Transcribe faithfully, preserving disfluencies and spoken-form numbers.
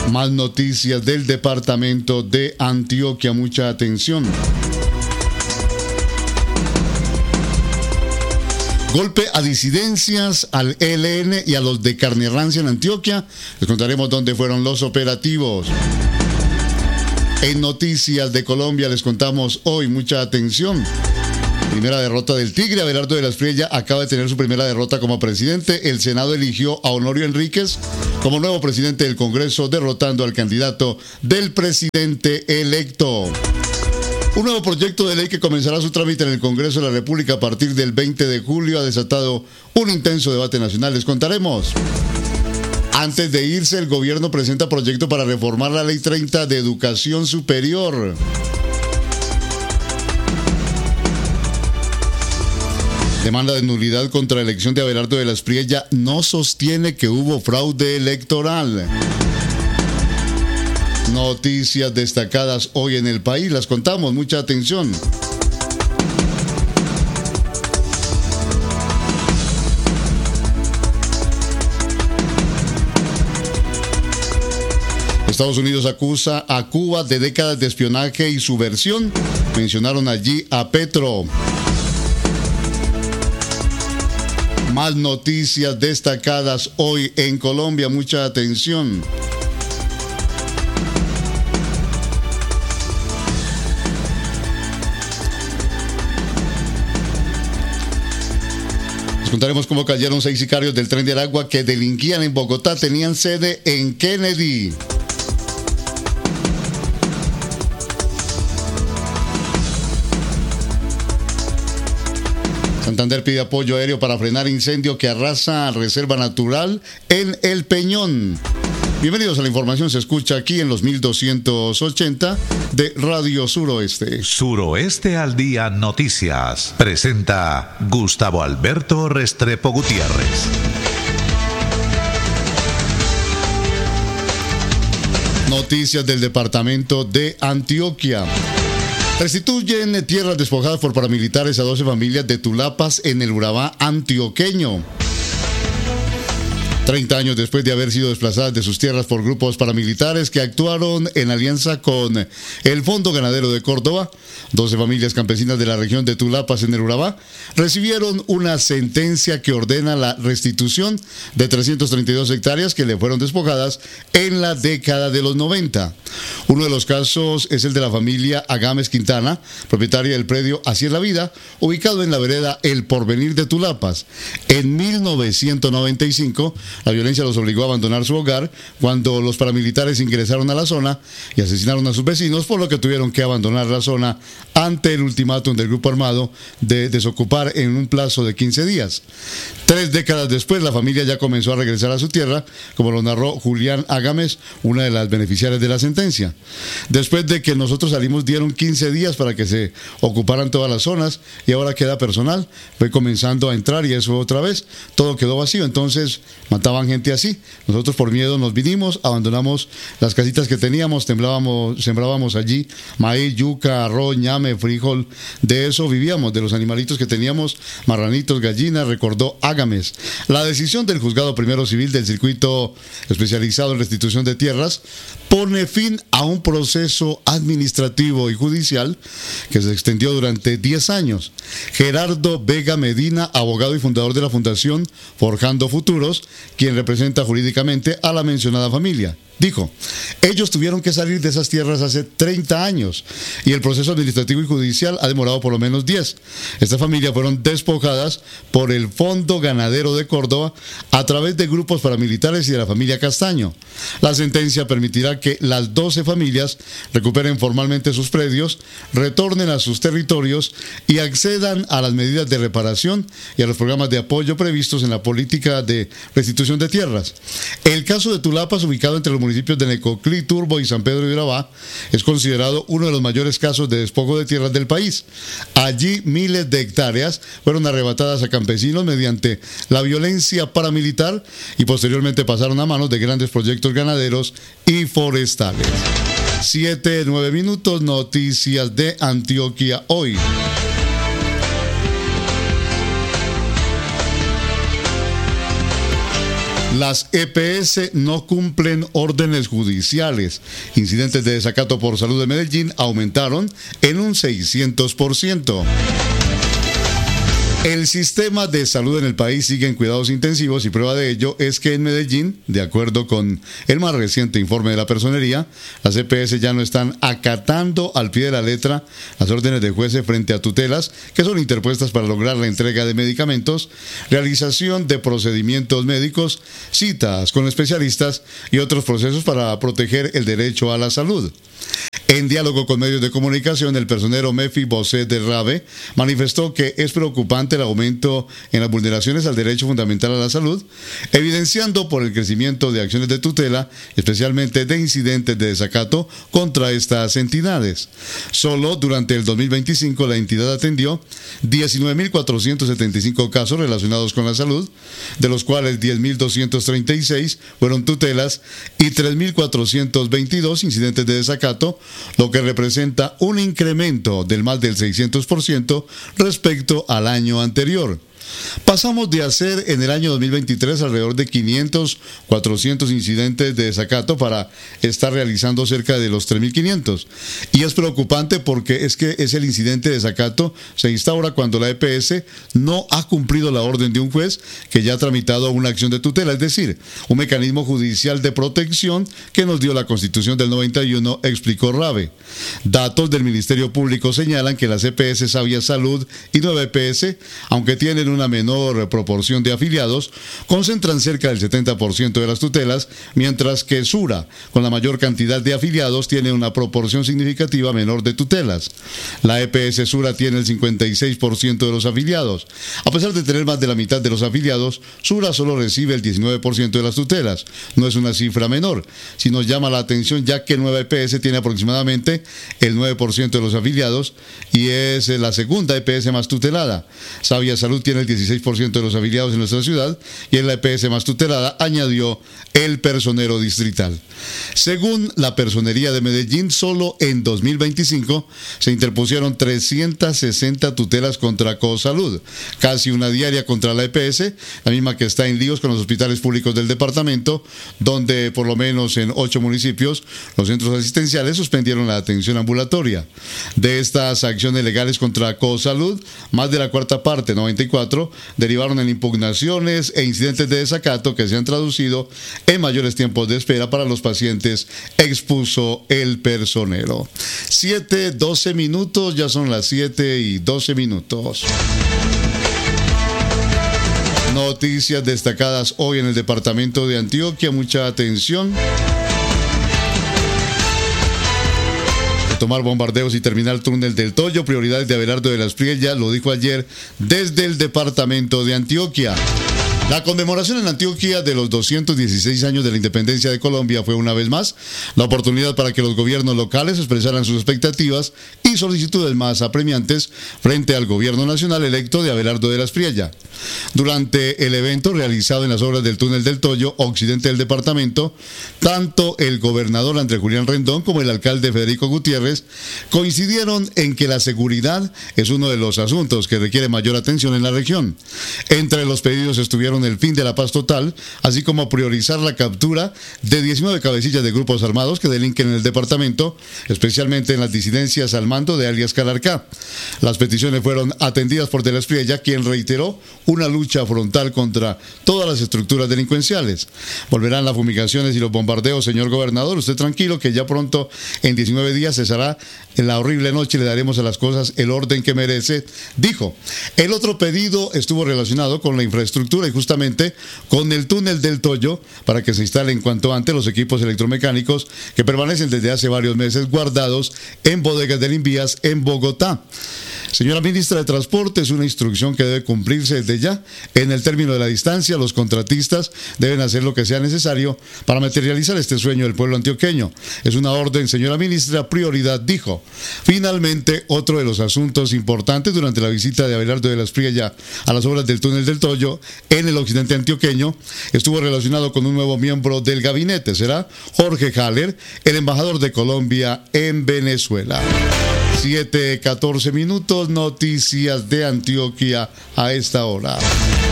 Más noticias del departamento de Antioquia, mucha atención. Golpe a disidencias, al E L N y a los de carne rancia en Antioquia. Les contaremos dónde fueron los operativos. En Noticias de Colombia les contamos hoy, mucha atención. Primera derrota del Tigre. Abelardo de la Espriella acaba de tener su primera derrota como presidente. El Senado eligió a Honorio Enríquez como nuevo presidente del Congreso, derrotando al candidato del presidente electo. Un nuevo proyecto de ley que comenzará su trámite en el Congreso de la República a partir del veinte de julio ha desatado un intenso debate nacional. Les contaremos. Antes de irse, el gobierno presenta proyecto para reformar la Ley treinta de Educación Superior. Demanda de nulidad contra la elección de Abelardo de la Espriella no sostiene que hubo fraude electoral. Noticias destacadas hoy en el país, las contamos, mucha atención. Estados Unidos acusa a Cuba de décadas de espionaje y subversión. Mencionaron allí a Petro. Más noticias destacadas hoy en Colombia, mucha atención. Les contaremos cómo cayeron seis sicarios del Tren de Aragua que delinquían en Bogotá, tenían sede en Kennedy. Santander pide apoyo aéreo para frenar incendio que arrasa reserva natural en El Peñón. Bienvenidos a la información, se escucha aquí en los mil doscientos ochenta de Radio Suroeste. Suroeste al Día Noticias. Presenta Gustavo Alberto Restrepo Gutiérrez. Noticias del departamento de Antioquia. Restituyen tierras despojadas por paramilitares a doce familias de Tulapas en el Urabá antioqueño. treinta años después de haber sido desplazadas de sus tierras por grupos paramilitares que actuaron en alianza con el Fondo Ganadero de Córdoba, doce familias campesinas de la región de Tulapas en el Urabá recibieron una sentencia que ordena la restitución de trescientas treinta y dos hectáreas que le fueron despojadas en la década de los noventa. Uno de los casos es el de la familia Agames Quintana, propietaria del predio Así es la Vida, ubicado en la vereda El Porvenir de Tulapas. En mil novecientos noventa y cinco, la violencia los obligó a abandonar su hogar cuando los paramilitares ingresaron a la zona y asesinaron a sus vecinos, por lo que tuvieron que abandonar la zona ante el ultimátum del grupo armado de desocupar en un plazo de quince días. Tres décadas después, la familia ya comenzó a regresar a su tierra, como lo narró Julián Agames, una de las beneficiarias de la sentencia. Después de que nosotros salimos, dieron quince días para que se ocuparan todas las zonas y ahora queda personal. Fue comenzando a entrar y eso otra vez, todo quedó vacío, entonces mataban gente así. Nosotros por miedo nos vinimos, abandonamos las casitas que teníamos, temblábamos, sembrábamos allí maíz, yuca, arroz, ñame, frijol. De eso vivíamos, de los animalitos que teníamos, marranitos, gallinas, recordó Agames. La decisión del Juzgado Primero Civil del Circuito Especializado en Restitución de Tierras pone fin a un proceso administrativo y judicial que se extendió durante diez años. Gerardo Vega Medina, abogado y fundador de la Fundación Forjando Futuros, quien representa jurídicamente a la mencionada familia, dijo: ellos tuvieron que salir de esas tierras hace treinta años y el proceso administrativo y judicial ha demorado por lo menos diez. Estas familias fueron despojadas por el Fondo Ganadero de Córdoba a través de grupos paramilitares y de la familia Castaño. La sentencia permitirá que las doce familias recuperen formalmente sus predios, retornen a sus territorios y accedan a las medidas de reparación y a los programas de apoyo previstos en la política de restitución de tierras. El caso de Tulapas, ubicado entre los municipios de Necoclí, Turbo y San Pedro de Urabá, es considerado uno de los mayores casos de despojo de tierras del país. Allí miles de hectáreas fueron arrebatadas a campesinos mediante la violencia paramilitar y posteriormente pasaron a manos de grandes proyectos ganaderos y forestales. Siete, nueve minutos, noticias de Antioquia hoy. Las E P S no cumplen órdenes judiciales. Incidentes de desacato por salud de Medellín aumentaron en un seiscientos por ciento. El sistema de salud en el país sigue en cuidados intensivos y prueba de ello es que en Medellín, de acuerdo con el más reciente informe de la Personería, las E P S ya no están acatando al pie de la letra las órdenes de jueces frente a tutelas que son interpuestas para lograr la entrega de medicamentos, realización de procedimientos médicos, citas con especialistas y otros procesos para proteger el derecho a la salud. En diálogo con medios de comunicación, el personero Mefi Bosé de Rabe manifestó que es preocupante el aumento en las vulneraciones al derecho fundamental a la salud, evidenciando por el crecimiento de acciones de tutela, especialmente de incidentes de desacato contra estas entidades. Solo durante el dos mil veinticinco la entidad atendió diecinueve mil cuatrocientos setenta y cinco casos relacionados con la salud, de los cuales diez mil doscientos treinta y seis fueron tutelas y tres mil cuatrocientos veintidós incidentes de desacato, lo que representa un incremento del más del seiscientos por ciento respecto al año anterior. Pasamos de hacer en el año dos mil veintitrés alrededor de quinientos, cuatrocientos incidentes de desacato para estar realizando cerca de los tres mil quinientos. Y es preocupante porque es que es el incidente de desacato se instaura cuando la E P S no ha cumplido la orden de un juez que ya ha tramitado una acción de tutela, es decir, un mecanismo judicial de protección que nos dio la Constitución del noventa y uno, explicó Rabe. Datos del Ministerio Público señalan que las E P S Sabia Salud y Nueva E P S, aunque tienen una menor proporción de afiliados, concentran cerca del setenta por ciento de las tutelas, mientras que Sura, con la mayor cantidad de afiliados, tiene una proporción significativa menor de tutelas. La E P S Sura tiene el cincuenta y seis por ciento de los afiliados. A pesar de tener más de la mitad de los afiliados, Sura solo recibe el diecinueve por ciento de las tutelas. No es una cifra menor, si nos llama la atención ya que Nueva E P S tiene aproximadamente el nueve por ciento de los afiliados y es la segunda E P S más tutelada. Sabia Salud tiene el dieciséis por ciento de los afiliados en nuestra ciudad y en la E P S más tutelada, añadió el personero distrital. Según la Personería de Medellín, solo en dos mil veinticinco se interpusieron trescientas sesenta tutelas contra Cosalud, casi una diaria contra la E P S, la misma que está en líos con los hospitales públicos del departamento, donde por lo menos en ocho municipios los centros asistenciales suspendieron la atención ambulatoria. De estas acciones legales contra Cosalud, más de la cuarta parte, noventa y cuatro, derivaron en impugnaciones e incidentes de desacato que se han traducido en mayores tiempos de espera para los pacientes, expuso el personero. siete, doce minutos, ya son las siete y doce minutos. Noticias destacadas hoy en el departamento de Antioquia, mucha atención. Tomar bombardeos y terminar el túnel del Toyo, prioridades de Abelardo de la Espriella, lo dijo ayer desde el departamento de Antioquia. La conmemoración en Antioquia de los doscientos dieciséis años de la independencia de Colombia fue una vez más la oportunidad para que los gobiernos locales expresaran sus expectativas y solicitudes más apremiantes frente al gobierno nacional electo de Abelardo de la Espriella. Durante el evento realizado en las obras del túnel del Toyo, occidente del departamento, tanto el gobernador Andrés Julián Rendón como el alcalde Federico Gutiérrez coincidieron en que la seguridad es uno de los asuntos que requiere mayor atención en la región. Entre los pedidos estuvieron el fin de la paz total, así como priorizar la captura de diecinueve cabecillas de grupos armados que delinquen en el departamento, especialmente en las disidencias al mando de alias Calarcá. Las peticiones fueron atendidas por De la Espriella, quien reiteró una lucha frontal contra todas las estructuras delincuenciales. Volverán las fumigaciones y los bombardeos, señor gobernador, usted tranquilo que ya pronto, en diecinueve días, cesará en la horrible noche y le daremos a las cosas el orden que merece, dijo. El otro pedido estuvo relacionado con la infraestructura y justamente con el túnel del Toyo para que se instalen cuanto antes los equipos electromecánicos que permanecen desde hace varios meses guardados en bodegas del Invías en Bogotá. Señora ministra de Transporte, es una instrucción que debe cumplirse desde ya. En el término de la distancia, los contratistas deben hacer lo que sea necesario para materializar este sueño del pueblo antioqueño. Es una orden, señora ministra, prioridad, dijo. Finalmente, otro de los asuntos importantes durante la visita de Abelardo de la Espriella a las obras del túnel del Toyo en el occidente antioqueño estuvo relacionado con un nuevo miembro del gabinete. Será Jorge Haller, el embajador de Colombia en Venezuela. siete, catorce minutos, noticias de Antioquia a esta hora.